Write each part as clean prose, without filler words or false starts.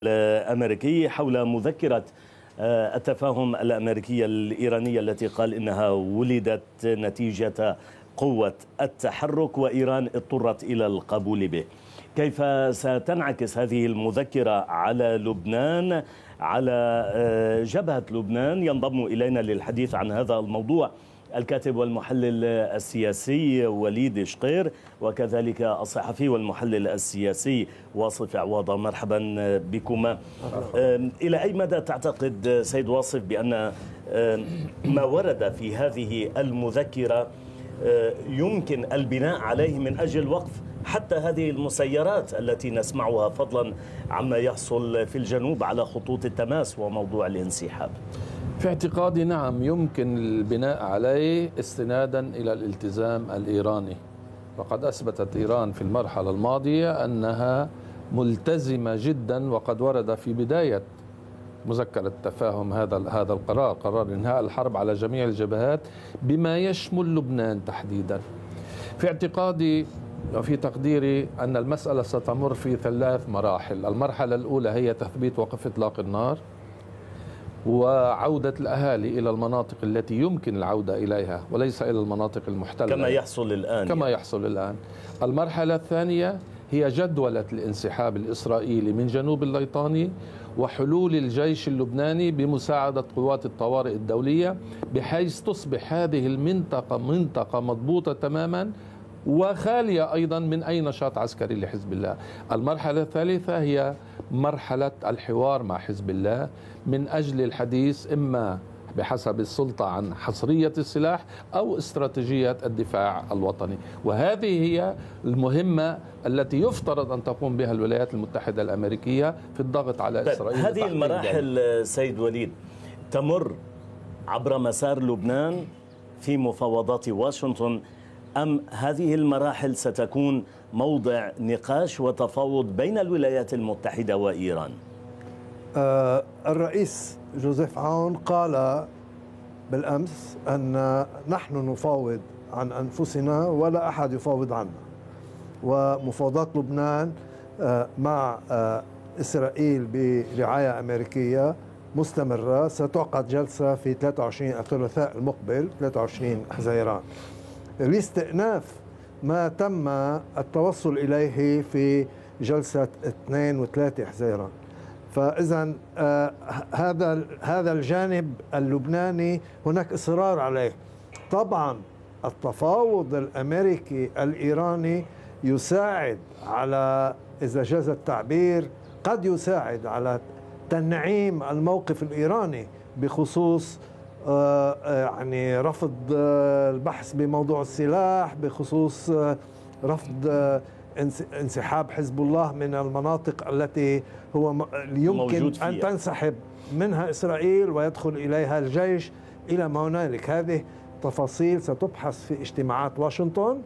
الأمريكي حول مذكرة التفاهم الأمريكية الإيرانية التي قال إنها ولدت نتيجة قوة التحرك وإيران اضطرت إلى القبول به. كيف ستنعكس هذه المذكرة على لبنان، على جبهة لبنان؟ ينضم إلينا للحديث عن هذا الموضوع الكاتب والمحلل السياسي وليد شقير، وكذلك الصحفي والمحلل السياسي واصف عواضة. مرحبا بكما. إلى أي مدى تعتقد سيد واصف بأن ما ورد في هذه المذكرة يمكن البناء عليه من أجل وقف حتى هذه المسيرات التي نسمعها، فضلا عما يحصل في الجنوب على خطوط التماس وموضوع الانسحاب؟ في اعتقادي نعم يمكن البناء عليه استنادا إلى الالتزام الإيراني، وقد أثبتت إيران في المرحلة الماضية أنها ملتزمة جدا، وقد ورد في بداية مذكرة التفاهم هذا القرار، قرار إنهاء الحرب على جميع الجبهات بما يشمل لبنان تحديدا. في اعتقادي وفي تقديري أن المسألة ستمر في 3 مراحل. المرحلة الأولى هي تثبيت وقف إطلاق النار وعودة الأهالي إلى المناطق التي يمكن العودة إليها وليس إلى المناطق المحتلة كما يحصل الآن يحصل الآن. المرحلة الثانية هي جدولة الانسحاب الإسرائيلي من جنوب الليطاني وحلول الجيش اللبناني بمساعدة قوات الطوارئ الدولية، بحيث تصبح هذه المنطقة منطقة مضبوطة تماما وخالية أيضا من أي نشاط عسكري لحزب الله. المرحلة الثالثة هي مرحلة الحوار مع حزب الله من أجل الحديث إما بحسب السلطة عن حصرية السلاح أو استراتيجية الدفاع الوطني، وهذه هي المهمة التي يفترض أن تقوم بها الولايات المتحدة الأمريكية في الضغط على إسرائيل. هذه المراحل سيد وليد تمر عبر مسار لبنان في مفاوضات واشنطن، أم هذه المراحل ستكون موضع نقاش وتفاوض بين الولايات المتحدة وإيران؟ الرئيس جوزيف عون قال بالأمس أن نحن نفاوض عن أنفسنا ولا أحد يفاوض عنا، ومفاوضات لبنان مع إسرائيل برعاية أمريكية مستمرة. ستعقد جلسة في 23 الثلاثاء المقبل 23 حزيران لاستئناف ما تم التوصل إليه في جلسة 2 و3 حزيران. فإذا هذا الجانب اللبناني هناك إصرار عليه. طبعا التفاوض الأمريكي الإيراني يساعد على، إذا جاز التعبير، قد يساعد على تنعيم الموقف الإيراني بخصوص يعني رفض البحث بموضوع السلاح، بخصوص رفض انسحاب حزب الله من المناطق التي هو يمكن أن تنسحب منها إسرائيل ويدخل إليها الجيش إلى ما هنالك. هذه تفاصيل ستبحث في اجتماعات واشنطن،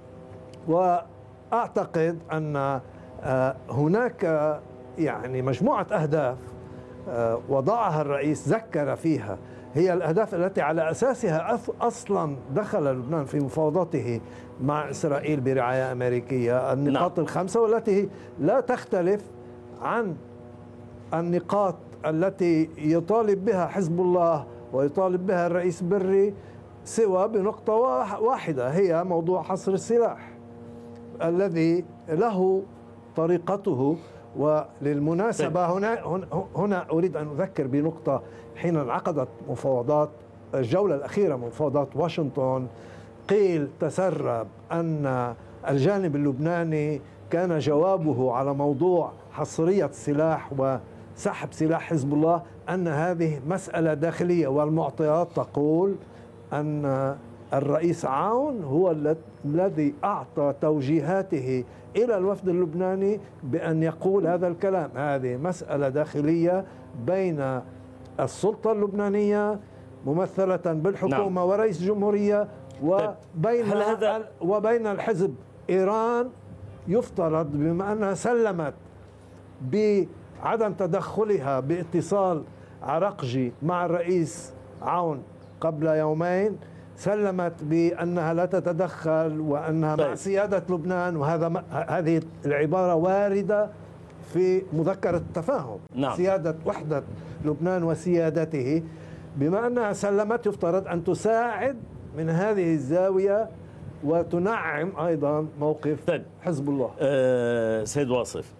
وأعتقد أن هناك يعني مجموعة أهداف وضعها الرئيس، ذكر فيها، هي الأهداف التي على أساسها أصلا دخل لبنان في مفاوضاته مع إسرائيل برعاية أمريكية. النقاط الخمسة والتي لا تختلف عن النقاط التي يطالب بها حزب الله ويطالب بها الرئيس بري، سوى بنقطة واحدة، هي موضوع حصر السلاح الذي له طريقته. وللمناسبة هنا أريد أن أذكر بنقطة. حين انعقدت مفاوضات الجولة الأخيرة من مفاوضات واشنطن، قيل تسرب أن الجانب اللبناني كان جوابه على موضوع حصرية السلاح وسحب سلاح حزب الله أن هذه مسألة داخلية، والمعطيات تقول أن الرئيس عون هو الذي أعطى توجيهاته إلى الوفد اللبناني بأن يقول هذا الكلام. هذه مسألة داخلية بين السلطة اللبنانية ممثلة بالحكومة ورئيس الجمهورية وبين الحزب. إيران يفترض بما أنها سلمت بعدم تدخلها باتصال عرقجي مع الرئيس عون قبل يومين، سلمت بأنها لا تتدخل وأنها مع سيادة لبنان، هذه العبارة واردة في مذكرة التفاهم. نعم. سيادة وحدة لبنان وسيادته، بما أنها سلمت يفترض أن تساعد من هذه الزاوية وتنعم أيضا موقف طيب. حزب الله. سيد واصف،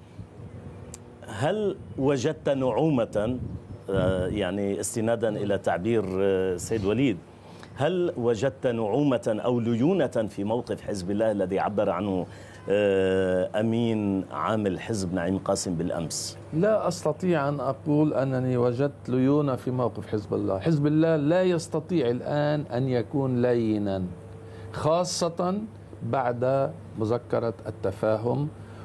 هل وجدت نعومة، يعني استنادا إلى تعبير سيد وليد، هل وجدت نعومة أو ليونة في موقف حزب الله الذي عبر عنه أمين عام الحزب نعيم قاسم بالأمس؟ لا أستطيع أن أقول أنني وجدت ليونة في موقف حزب الله. حزب الله لا يستطيع الآن أن يكون لينا، خاصة بعد مذكرة التفاهم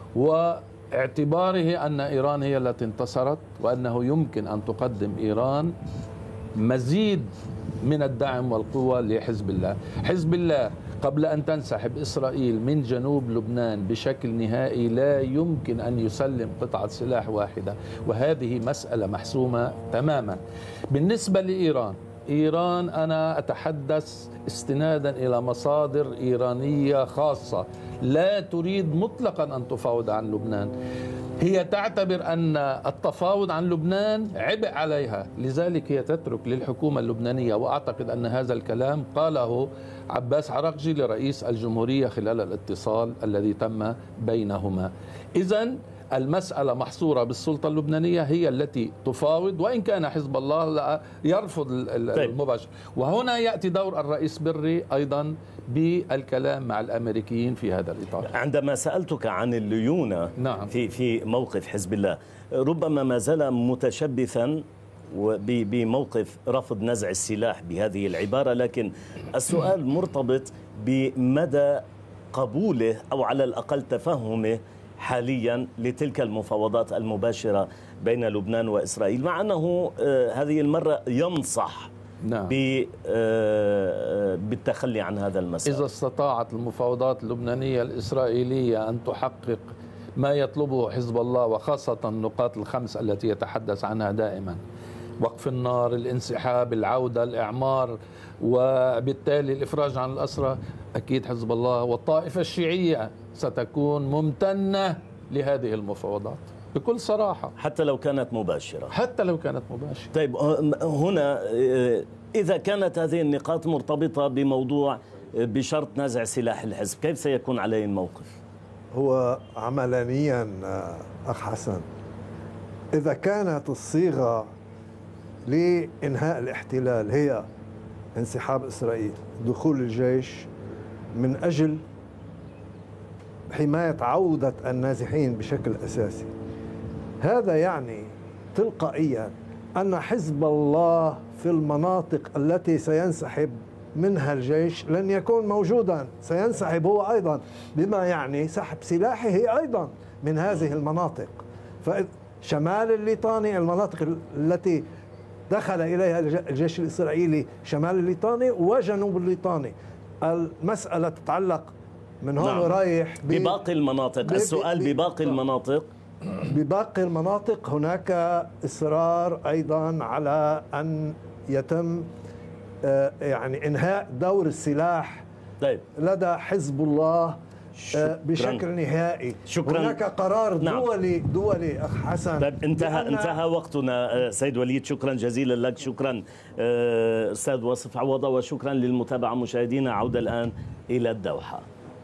واعتباره أن إيران هي التي انتصرت، وأنه يمكن أن تقدم إيران مزيد من الدعم والقوة لحزب الله. حزب الله قبل أن تنسحب إسرائيل من جنوب لبنان بشكل نهائي لا يمكن أن يسلم قطعة سلاح واحدة، وهذه مسألة محسومة تماما. بالنسبة لإيران أنا أتحدث استنادا إلى مصادر إيرانية خاصة لا تريد مطلقا أن تفاوض عن لبنان. هي تعتبر أن التفاوض عن لبنان عبء عليها، لذلك هي تترك للحكومة اللبنانية، وأعتقد أن هذا الكلام قاله عباس عراقجي لرئيس الجمهورية خلال الاتصال الذي تم بينهما. إذن المسألة محصورة بالسلطة اللبنانية، هي التي تفاوض، وإن كان حزب الله لا يرفض المباشر. وهنا يأتي دور الرئيس بري أيضا بالكلام مع الأمريكيين في هذا الإطار. عندما سألتك عن الليونة نعم. في موقف حزب الله، ربما ما زال متشبثا بموقف رفض نزع السلاح بهذه العبارة، لكن السؤال مرتبط بمدى قبوله أو على الأقل تفهمه حاليا لتلك المفاوضات المباشرة بين لبنان وإسرائيل، مع أنه هذه المرة ينصح نعم. بالتخلي عن هذا المسار. إذا استطاعت المفاوضات اللبنانية الإسرائيلية أن تحقق ما يطلبه حزب الله، وخاصة النقاط الخمس التي يتحدث عنها دائما: وقف النار، الانسحاب، العودة، الإعمار، وبالتالي الإفراج عن الأسرى، أكيد حزب الله والطائفة الشيعية ستكون ممتنة لهذه المفاوضات بكل صراحة، حتى لو كانت مباشرة. طيب، هنا إذا كانت هذه النقاط مرتبطة بشرط نزع سلاح الحزب، كيف سيكون عليه الموقف؟ هو عملانيا أخ حسن، إذا كانت الصيغة لإنهاء الاحتلال هي انسحاب إسرائيل، دخول الجيش من أجل حماية عودة النازحين بشكل أساسي، هذا يعني تلقائيا أن حزب الله في المناطق التي سينسحب منها الجيش لن يكون موجودا، سينسحب هو أيضا، بما يعني سحب سلاحه أيضا من هذه المناطق. فشمال الليطاني، المناطق التي دخل إليها الجيش الإسرائيلي، شمال الليطاني وجنوب الليطاني، المسألة تتعلق من هون رايح بباقي المناطق. السؤال بباقي المناطق، بباقي المناطق هناك إصرار أيضا على أن يتم يعني إنهاء دور السلاح طيب. لدى حزب الله بشكل نهائي. شكرا. هناك قرار دولي أخ حسن. طيب، انتهى وقتنا سيد وليد، شكرا جزيلا لك. شكرا أستاذ واصف عوضة، وشكرا للمتابعة مشاهدينا. عودة الآن إلى الدوحة.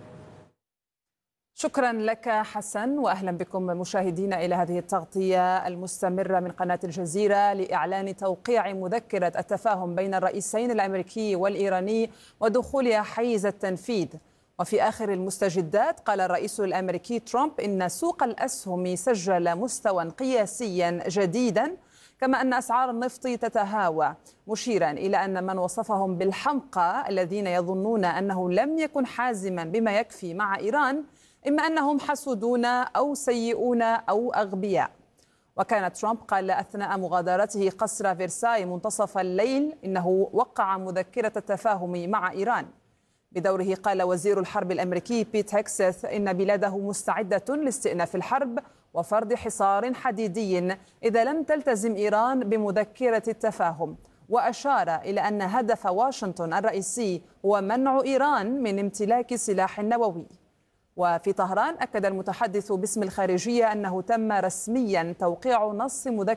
شكرا لك حسن، وأهلا بكم مشاهدينا إلى هذه التغطية المستمرة من قناة الجزيرة لإعلان توقيع مذكرة التفاهم بين الرئيسين الأمريكي والإيراني ودخولها حيز التنفيذ. وفي آخر المستجدات قال الرئيس الأمريكي ترامب إن سوق الأسهم سجل مستوى قياسيا جديدا، كما أن أسعار النفط تتهاوى، مشيرا إلى أن من وصفهم بالحمقى الذين يظنون أنه لم يكن حازما بما يكفي مع إيران إما أنهم حسودون أو سيئون أو أغبياء. وكان ترامب قال أثناء مغادرته قصر فرساي منتصف الليل إنه وقع مذكرة التفاهم مع إيران. بدوره قال وزير الحرب الأمريكي بيت هيكسث إن بلاده مستعدة لاستئناف الحرب وفرض حصار حديدي إذا لم تلتزم إيران بمذكرة التفاهم، وأشار إلى أن هدف واشنطن الرئيسي هو منع إيران من امتلاك سلاح نووي. وفي طهران أكد المتحدث باسم الخارجية أنه تم رسميا توقيع نص مذكرة